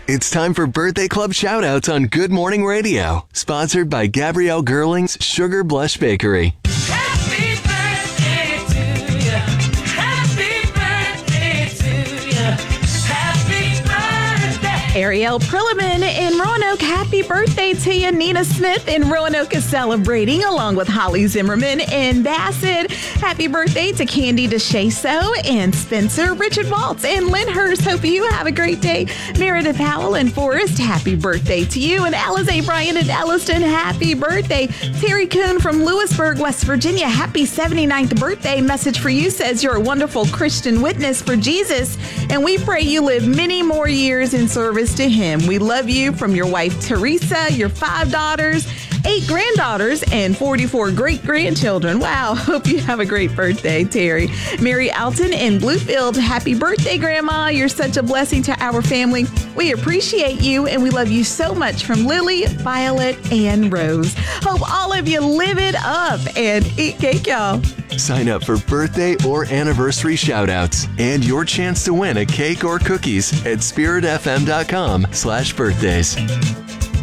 It's time for Birthday Club shoutouts on Good Morning Radio. Sponsored by Gabrielle Gerling's Sugar Blush Bakery. Happy birthday to you. Happy birthday to you. Happy birthday. Ariel Prilliman in Roanoke, happy birthday to you. Nina Smith in Roanoke is celebrating, along with Holly Zimmerman in Bassett. Happy birthday to Candy DeShaso and Spencer, Richard Waltz, and Lynn Hurst. Hope you have a great day. Meredith Howell in Forest, happy birthday to you. And Alice A. Bryan in Elliston, happy birthday. Terry Kuhn from Lewisburg, West Virginia, happy 79th birthday. Message for you says you're a wonderful Christian witness for Jesus, and we pray you live many more years in service to him. We love you from your wife, Teresa, your 5 daughters, 8 granddaughters, and 44 great-grandchildren. Wow, hope you have a great birthday, Terry. Mary Alton in Bluefield, happy birthday, Grandma. You're such a blessing to our family. We appreciate you, and we love you so much from Lily, Violet, and Rose. Hope all of you live it up and eat cake, y'all. Sign up for birthday or anniversary shoutouts and your chance to win a cake or cookies at spiritfm.com/birthdays.